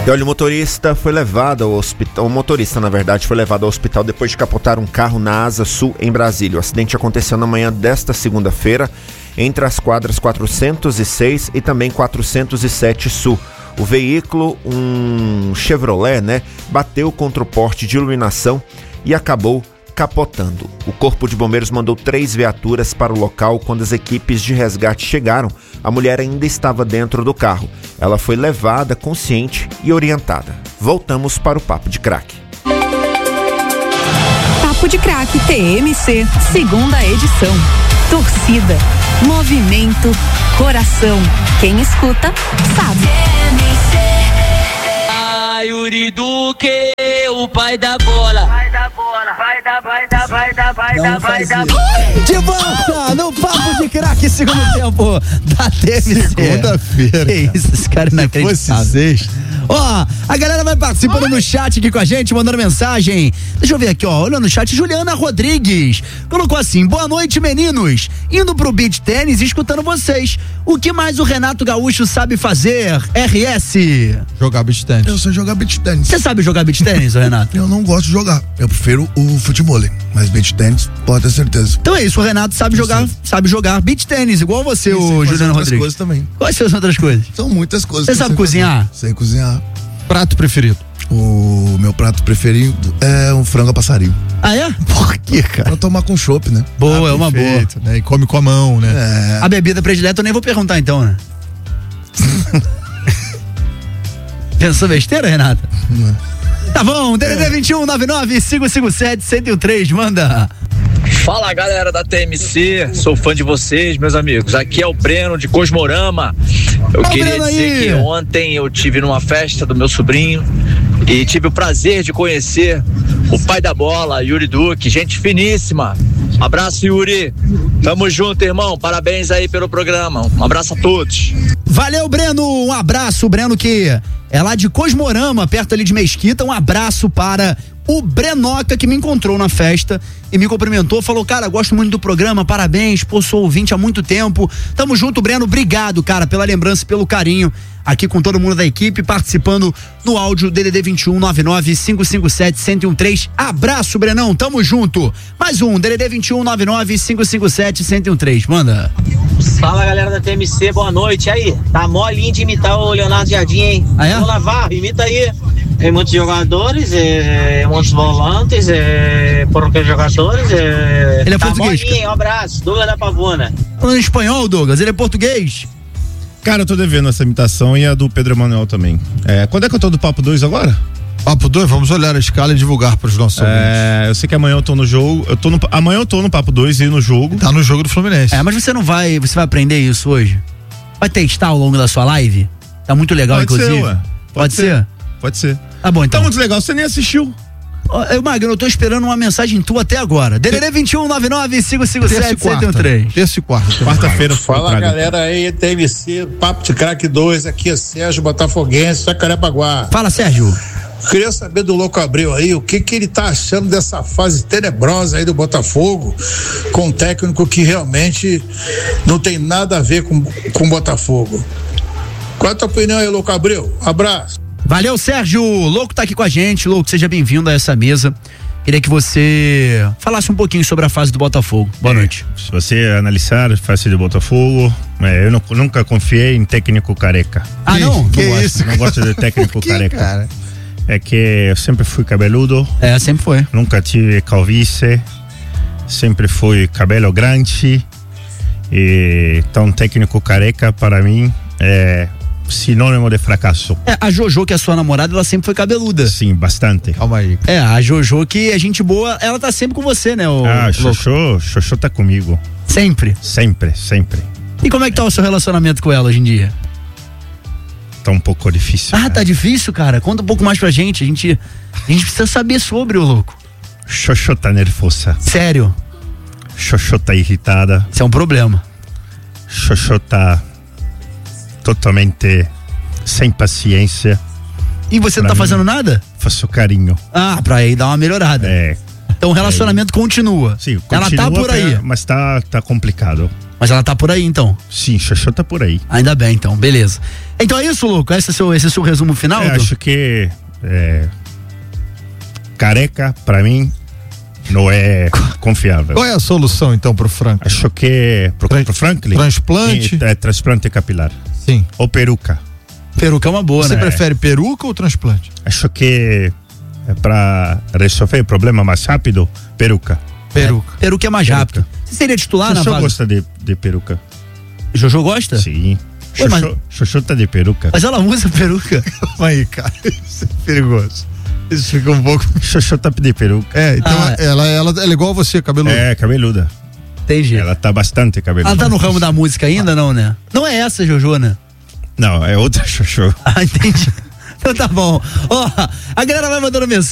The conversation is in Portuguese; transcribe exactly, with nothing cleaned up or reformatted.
E olha, o motorista foi levado ao hospital, o motorista na verdade foi levado ao hospital depois de capotar um carro na Asa Sul em Brasília. O acidente aconteceu na manhã desta segunda-feira entre as quadras quatrocentos e seis e também quatrocentos e sete Sul. O veículo, um Chevrolet, né, bateu contra o poste de iluminação e acabou capotando. O Corpo de Bombeiros mandou três viaturas para o local. Quando as equipes de resgate chegaram, a mulher ainda estava dentro do carro. Ela foi levada consciente e orientada. Voltamos para o Papo de Craque. Papo de Craque T M C, segunda edição. Torcida, movimento, coração. Quem escuta, sabe. Yuri Duque, o pai da bola. Vai da bola, vai da, vai da, vai da, vai da, vai da. De volta no Papo de Craque, segundo tempo da T M C. Segunda-feira. Que isso, esse cara não Se fosse sexta. Ó, a galera vai participando no chat aqui com a gente, mandando mensagem. Deixa eu ver aqui, ó, olha no chat, Juliana Rodrigues colocou assim: boa noite, meninos, indo pro beach tênis e escutando vocês. O que mais o Renato Gaúcho sabe fazer? R S. Jogar beach tênis. Eu sei jogar beach tênis. Você sabe jogar beach tênis, Renato? Eu não gosto de jogar, eu prefiro o futebol, mas beach tênis pode ter certeza. Então é isso, o Renato sabe jogar, Sim. sabe jogar beach tênis, igual você, o Juliana Rodrigues. Coisas também. Quais são as outras coisas? São muitas coisas. Você sabe cozinhar? Fazer. Sei cozinhar. Prato preferido? O meu prato preferido é um frango a passarinho. Ah, é? Por quê, cara? Pra tomar com chopp, né? Boa, Ah, é uma boa. Né? E come com a mão, né? É. A bebida predileta eu nem vou perguntar então, né? Pensou besteira, Renata? Não. Tá bom, D D D vinte e um, nove nove, cinco cinco sete, um zero três, manda. Fala galera da T M C, sou fã de vocês, meus amigos. Aqui é o Breno de Cosmorama. Eu Ó, queria Breno dizer aí. que ontem eu tive numa festa do meu sobrinho e tive o prazer de conhecer o pai da bola, Yuri Duque, gente finíssima. Um abraço, Yuri. Tamo junto, irmão. Parabéns aí pelo programa. Um abraço a todos. Valeu, Breno, um abraço, Breno, que é lá de Cosmorama, perto ali de Mesquita. Um abraço para o Brenoca, que me encontrou na festa e me cumprimentou, falou: cara, gosto muito do programa, parabéns, pô, sou ouvinte há muito tempo. Tamo junto, Breno, obrigado, cara, pela lembrança, pelo carinho, aqui com todo mundo da equipe, participando no áudio D D D vinte e um, nove nove, cinco cinco sete, um zero um três. Abraço, Brenão, tamo junto. Mais um, D D D vinte e um, nove nove, cinco cinco sete, um zero um três, manda. Fala galera da T M C, boa noite. E aí, tá molinho de imitar o Leonardo Jardim, hein? Ah, é? Vamos lavar, imita aí. Tem muitos jogadores, é, muitos volantes, é, poucos jogadores. É, Ele é tá português, molinho, hein? Um abraço, Douglas da Pavuna. Falando em espanhol, Douglas, ele é português? Cara, eu tô devendo essa imitação e a do Pedro Emanuel também. É, quando é que eu tô do Papo dois agora? Papo dois, vamos olhar a escala e divulgar para os nossos ouvintes. É, eu sei que amanhã eu tô no jogo, eu tô no, amanhã eu tô no Papo dois e no jogo. Tá no jogo do Fluminense. É, mas você não vai, você vai aprender isso hoje? Vai testar ao longo da sua live? Tá muito legal, Pode inclusive. ser, ué. Pode, Pode ser? ser. Pode ser. Tá bom, então. Tá muito legal, você nem assistiu. Ó, eu, Magno, eu tô esperando uma mensagem tua até agora. D D D vinte e um, nove nove, cinco cinco Terça e sete, um zero quarta. três. Terça e quarta. Quarta-feira. Fala eu trago. galera aí, T M C, Papo de Craque dois, aqui é Sérgio Botafoguense, Jacarepaguá. Fala, Sérgio. Queria saber do Louco Abreu aí, o que que ele tá achando dessa fase tenebrosa aí do Botafogo, com um técnico que realmente não tem nada a ver com com o Botafogo. Qual é a tua opinião aí, Louco Abreu? Abraço. Valeu, Sérgio. Louco tá aqui com a gente. Louco, seja bem-vindo a essa mesa. Queria que você falasse um pouquinho sobre a fase do Botafogo. Boa É, noite. Se você analisar a fase do Botafogo, é, eu não- nunca confiei em técnico careca. Ah, não? Que não gosto, isso, não gosto de técnico Por quê, careca. cara? É que eu sempre fui cabeludo, É, sempre foi. nunca tive calvície, sempre fui cabelo grande. E, então, técnico careca, para mim, é sinônimo de fracasso. É, a Jojo, que é a sua namorada, ela sempre foi cabeluda. Sim, bastante. Calma aí. É, a Jojo, que é gente boa, ela tá sempre com você, né? O, Ah, Louco? Xoxô, Xoxô tá comigo. Sempre. Sempre, sempre. E como é que tá o seu relacionamento com ela hoje em dia? Tá um pouco difícil. Ah, né? tá difícil, cara. Conta um pouco mais pra gente. A gente, a gente precisa saber sobre o Louco. Xoxô tá nervosa. Sério, Xoxô tá irritada. isso é um problema. Xoxô tá totalmente sem paciência. E você não Pra tá mim- fazendo nada? Faço carinho. Ah, pra aí dar uma melhorada. É. Então o relacionamento continua. Sim, Ela tá continua, por aí. Mas tá, tá complicado. Mas ela tá por aí, então? Sim, Xoxô tá por aí. Ainda bem, então, beleza. Então é isso, Louco? Esse é seu, esse é seu resumo final? Eu acho que é, careca, pra mim, não é confiável. Qual é a solução, então, pro Franklin? Acho que pro, Tran- pro Franklin transplante? É, é transplante capilar. Sim. Ou peruca. Peruca é uma boa, Você né? prefere peruca ou transplante? Acho que é pra resolver o problema mais rápido, peruca. Peruca. É, peruca é mais Peruca. rápido. Você seria titular na Xoxô vaga? gosta de, de peruca. Jojo gosta? Sim. Ué, mas- Xoxô, Xoxô tá de peruca. Mas ela usa peruca. Calma aí, cara. Isso é perigoso. Isso fica um pouco. Xoxô tá de peruca. É, então Ah. ela, ela, ela é igual a você, cabeludo. É, cabeluda. Entendi. Ela tá bastante cabeluda. Ela tá no ramo da música ainda, não, né? Não é essa, Jojo, né? Não, é outra Xoxô. Ah, entendi. Então tá bom. Ó, a galera vai mandando mensagem.